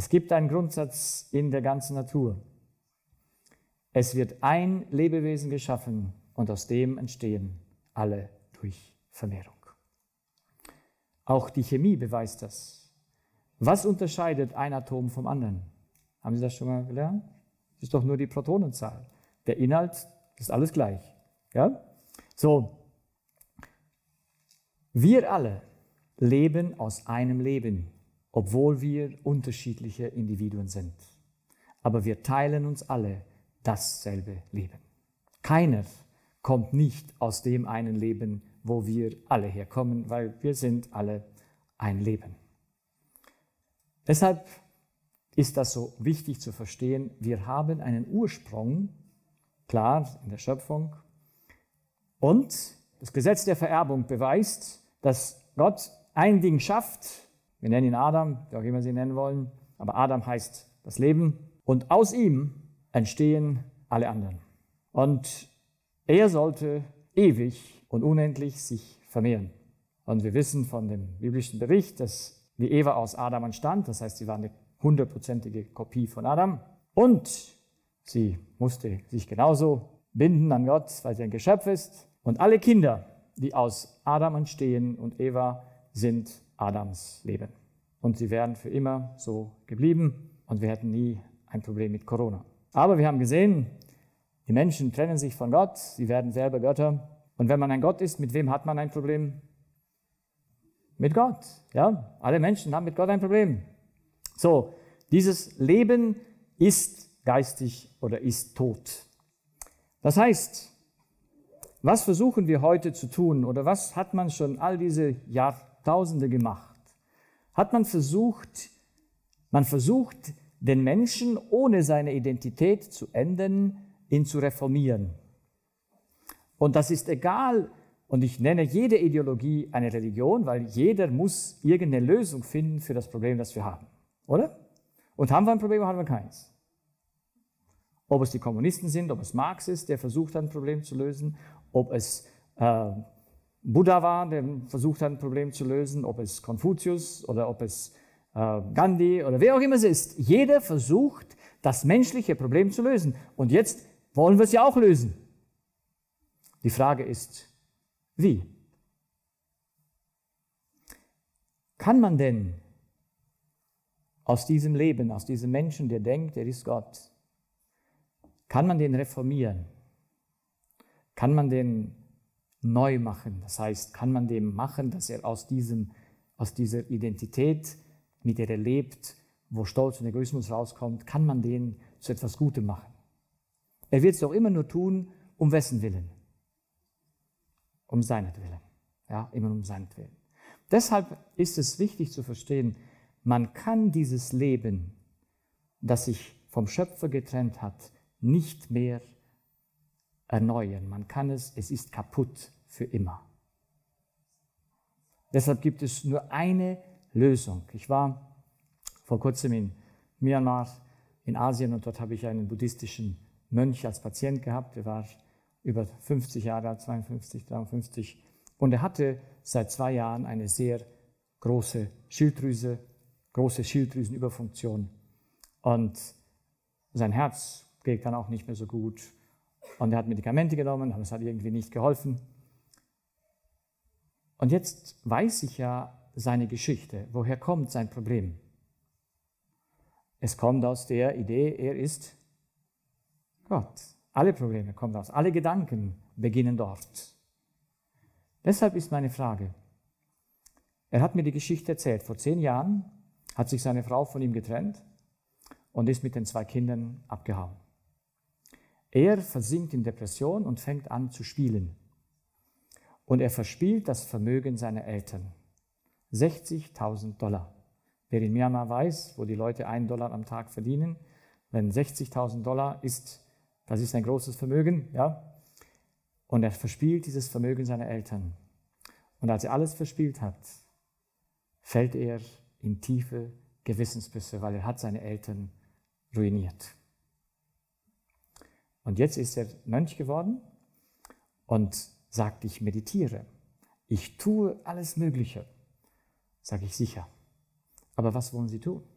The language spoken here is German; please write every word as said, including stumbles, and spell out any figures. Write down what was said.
Es gibt einen Grundsatz in der ganzen Natur. Es wird ein Lebewesen geschaffen und aus dem entstehen alle durch Vermehrung. Auch die Chemie beweist das. Was unterscheidet ein Atom vom anderen? Haben Sie das schon mal gelernt? Es ist doch nur die Protonenzahl. Der Inhalt ist alles gleich. Ja? So, wir alle leben aus einem Leben, obwohl wir unterschiedliche Individuen sind. Aber wir teilen uns alle dasselbe Leben. Keiner kommt nicht aus dem einen Leben, wo wir alle herkommen, weil wir sind alle ein Leben. Deshalb ist das so wichtig zu verstehen, wir haben einen Ursprung, klar, in der Schöpfung. Und das Gesetz der Vererbung beweist, dass Gott ein Ding schafft, wir nennen ihn Adam, wie auch immer Sie ihn nennen wollen, aber Adam heißt das Leben, und aus ihm entstehen alle anderen. Und er sollte ewig und unendlich sich vermehren. Und wir wissen von dem biblischen Bericht, dass wie Eva aus Adam entstand, das heißt, sie war eine hundertprozentige Kopie von Adam, und sie musste sich genauso binden an Gott, weil sie ein Geschöpf ist. Und alle Kinder, die aus Adam entstehen und Eva, sind Adams Leben. Und sie wären für immer so geblieben und wir hätten nie ein Problem mit Corona. Aber wir haben gesehen, die Menschen trennen sich von Gott, sie werden selber Götter. Und wenn man ein Gott ist, mit wem hat man ein Problem? Mit Gott. Ja? Alle Menschen haben mit Gott ein Problem. So, dieses Leben ist geistig oder ist tot. Das heißt, was versuchen wir heute zu tun oder was hat man schon all diese Jahrtausende gemacht? Hat man versucht, man versucht, den Menschen ohne seine Identität zu ändern, ihn zu reformieren. Und das ist egal, und ich nenne jede Ideologie eine Religion, weil jeder muss irgendeine Lösung finden für das Problem, das wir haben. Oder? Und haben wir ein Problem, oder haben wir keins? Ob es die Kommunisten sind, ob es Marx ist, der versucht hat, ein Problem zu lösen, ob es äh, Buddha war, der versucht hat, ein Problem zu lösen, ob es Konfuzius oder ob es äh, Gandhi oder wer auch immer es ist. Jeder versucht, das menschliche Problem zu lösen. Und jetzt wollen wir es ja auch lösen. Die Frage ist, wie? Kann man denn aus diesem Leben, aus diesem Menschen, der denkt, er ist Gott, kann man den reformieren? Kann man den neu machen? Das heißt, kann man dem machen, dass er aus, diesem, aus dieser Identität, mit der er lebt, wo Stolz und Egoismus rauskommt, kann man den zu etwas Gutem machen? Er wird es doch immer nur tun, um wessen Willen? Um seinetwillen. Ja, immer um seinetwillen. Deshalb ist es wichtig zu verstehen, man kann dieses Leben, das sich vom Schöpfer getrennt hat, nicht mehr erneuern. Man kann es, es ist kaputt für immer. Deshalb gibt es nur eine Lösung. Ich war vor kurzem in Myanmar, in Asien, und dort habe ich einen buddhistischen Mönch als Patient gehabt. Der war über fünfzig Jahre alt, zweiundfünfzig, dreiundfünfzig. Und er hatte seit zwei Jahren eine sehr große Schilddrüse, große Schilddrüsenüberfunktion. Und sein Herz ging dann auch nicht mehr so gut. Und er hat Medikamente genommen, aber es hat irgendwie nicht geholfen. Und jetzt weiß ich ja seine Geschichte. Woher kommt sein Problem? Es kommt aus der Idee, er ist Gott. Alle Probleme kommen aus, alle Gedanken beginnen dort. Deshalb ist meine Frage, er hat mir die Geschichte erzählt, vor zehn Jahren hat sich seine Frau von ihm getrennt und ist mit den zwei Kindern abgehauen. Er versinkt in Depression und fängt an zu spielen. Und er verspielt das Vermögen seiner Eltern. sechzigtausend Dollar. Wer in Myanmar weiß, wo die Leute einen Dollar am Tag verdienen, wenn sechzigtausend Dollar ist, das ist ein großes Vermögen, ja. Und er verspielt dieses Vermögen seiner Eltern. Und als er alles verspielt hat, fällt er in tiefe Gewissensbisse, weil er hat seine Eltern ruiniert. Und jetzt ist er Mönch geworden und sagt, ich meditiere. Ich tue alles Mögliche. Sage ich, sicher. Aber was wollen Sie tun?